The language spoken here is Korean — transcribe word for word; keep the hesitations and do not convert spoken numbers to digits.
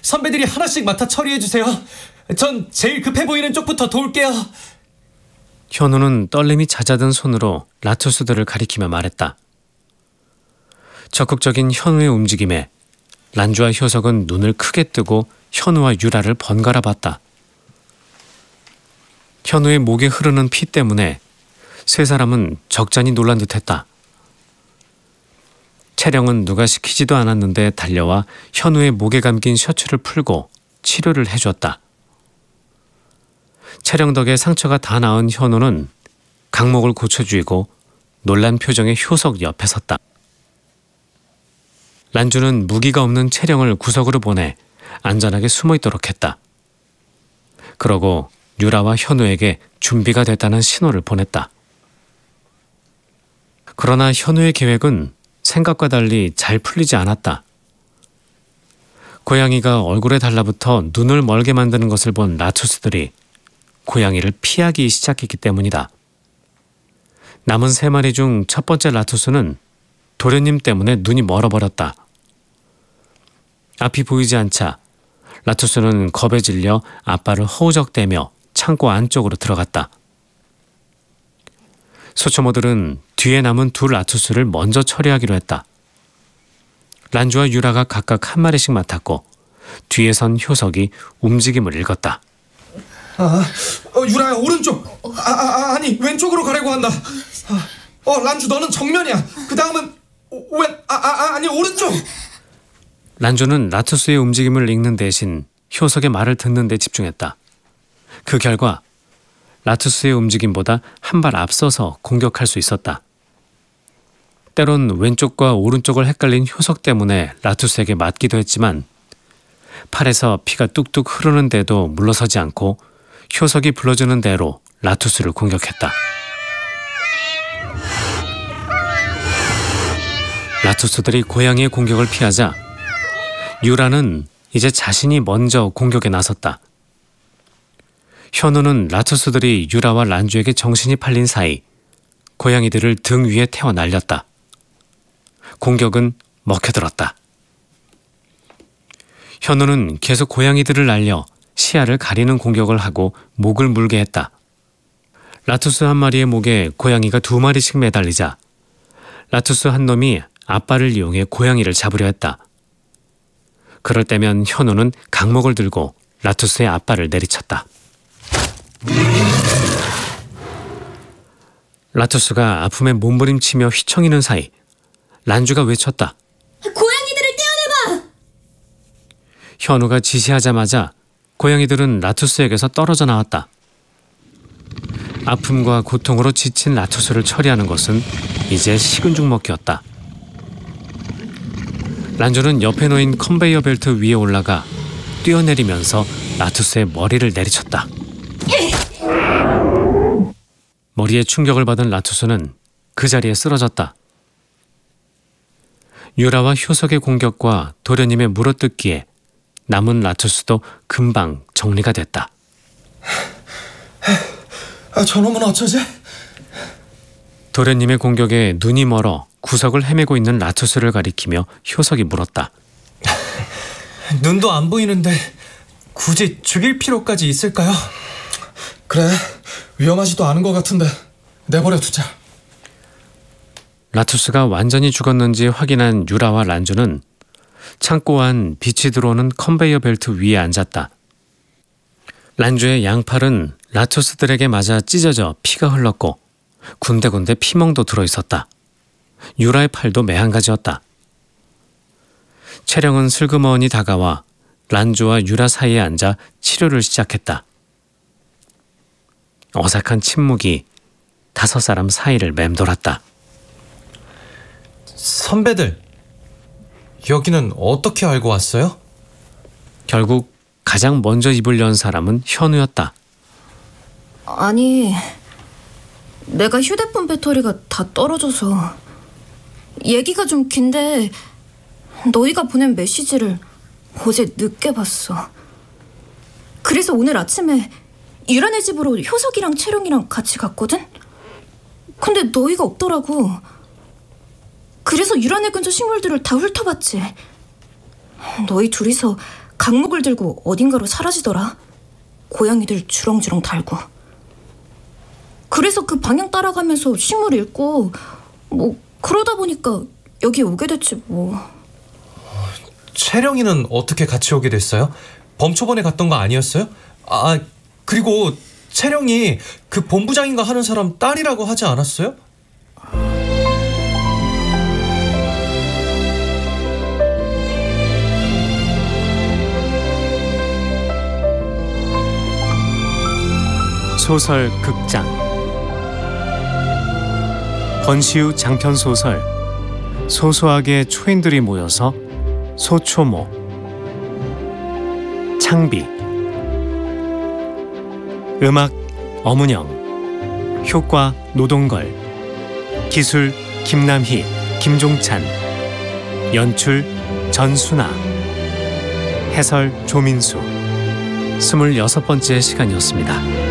선배들이 하나씩 맡아 처리해주세요. 전 제일 급해 보이는 쪽부터 도울게요. 현우는 떨림이 잦아든 손으로 라투스들을 가리키며 말했다. 적극적인 현우의 움직임에 란주와 효석은 눈을 크게 뜨고 현우와 유라를 번갈아 봤다. 현우의 목에 흐르는 피 때문에 세 사람은 적잖이 놀란 듯했다. 채령은 누가 시키지도 않았는데 달려와 현우의 목에 감긴 셔츠를 풀고 치료를 해주었다. 채령 덕에 상처가 다 나은 현우는 강목을 고쳐주이고 놀란 표정의 효석 옆에 섰다. 란주는 무기가 없는 채령을 구석으로 보내 안전하게 숨어있도록 했다. 그러고 유라와 현우에게 준비가 됐다는 신호를 보냈다. 그러나 현우의 계획은 생각과 달리 잘 풀리지 않았다. 고양이가 얼굴에 달라붙어 눈을 멀게 만드는 것을 본 라투스들이 고양이를 피하기 시작했기 때문이다. 남은 세 마리 중 첫 번째 라투스는 도련님 때문에 눈이 멀어버렸다. 앞이 보이지 않자 라투스는 겁에 질려 앞발을 허우적대며 창고 안쪽으로 들어갔다. 소초모들은 뒤에 남은 두 라투스를 먼저 처리하기로 했다. 란주와 유라가 각각 한 마리씩 맡았고 뒤에 선 효석이 움직임을 읽었다. 아, 어, 유라야 오른쪽. 아, 아, 아니 왼쪽으로 가려고 한다. 아, 어 란주 너는 정면이야. 그 다음은 왼 아, 아, 아니 오른쪽. 란주는 라투스의 움직임을 읽는 대신 효석의 말을 듣는 데 집중했다. 그 결과 라투스의 움직임보다 한 발 앞서서 공격할 수 있었다. 때론 왼쪽과 오른쪽을 헷갈린 효석 때문에 라투스에게 맞기도 했지만 팔에서 피가 뚝뚝 흐르는데도 물러서지 않고 효석이 불러주는 대로 라투스를 공격했다. 라투스들이 고양이의 공격을 피하자 유라는 이제 자신이 먼저 공격에 나섰다. 현우는 라투스들이 유라와 란주에게 정신이 팔린 사이 고양이들을 등 위에 태워 날렸다. 공격은 먹혀들었다. 현우는 계속 고양이들을 날려 시야를 가리는 공격을 하고 목을 물게 했다. 라투스 한 마리의 목에 고양이가 두 마리씩 매달리자 라투스 한 놈이 앞발을 이용해 고양이를 잡으려 했다. 그럴 때면 현우는 강목을 들고 라투스의 앞발을 내리쳤다. 라투스가 아픔에 몸부림치며 휘청이는 사이 란주가 외쳤다. 고양이들을 떼어내봐! 현우가 지시하자마자 고양이들은 라투스에게서 떨어져 나왔다. 아픔과 고통으로 지친 라투스를 처리하는 것은 이제 식은 죽 먹기였다. 란주는 옆에 놓인 컨베이어 벨트 위에 올라가 뛰어내리면서 라투스의 머리를 내리쳤다. 머리에 충격을 받은 라투스는 그 자리에 쓰러졌다. 유라와 효석의 공격과 도련님의 물어뜯기에 남은 라투스도 금방 정리가 됐다. 아, 저놈은 어쩌지? 도련님의 공격에 눈이 멀어 구석을 헤매고 있는 라투스를 가리키며 효석이 물었다. 눈도 안 보이는데 굳이 죽일 필요까지 있을까요? 그래, 위험하지도 않은 것 같은데 내버려 두자. 라투스가 완전히 죽었는지 확인한 유라와 란주는 창고 안 빛이 들어오는 컨베이어 벨트 위에 앉았다. 란주의 양팔은 라투스들에게 맞아 찢어져 피가 흘렀고 군데군데 피멍도 들어있었다. 유라의 팔도 매한가지였다. 채령은 슬그머니 다가와 란주와 유라 사이에 앉아 치료를 시작했다. 어색한 침묵이 다섯 사람 사이를 맴돌았다. 선배들, 여기는 어떻게 알고 왔어요? 결국 가장 먼저 입을 연 사람은 현우였다. 아니, 내가 휴대폰 배터리가 다 떨어져서. 얘기가 좀 긴데 너희가 보낸 메시지를 어제 늦게 봤어. 그래서 오늘 아침에 유란의 집으로 효석이랑 채령이랑 같이 갔거든? 근데 너희가 없더라고. 그래서 유란의 근처 식물들을 다 훑어봤지. 너희 둘이서 강목을 들고 어딘가로 사라지더라. 고양이들 주렁주렁 달고. 그래서 그 방향 따라가면서 식물 읽고 뭐 그러다 보니까 여기 오게 됐지 뭐. 채령이는 어떻게 같이 오게 됐어요? 범초반에 갔던 거 아니었어요? 아, 그리고 채령이 그 본부장인가 하는 사람 딸이라고 하지 않았어요? 소설 극장 권시우 장편 소설 소소하게 초인들이 모여서 소초모 창비 음악 엄은영 효과 노동걸 기술 김남희 김종찬 연출 전순아 해설 조민수 스물여섯 번째 시간이었습니다.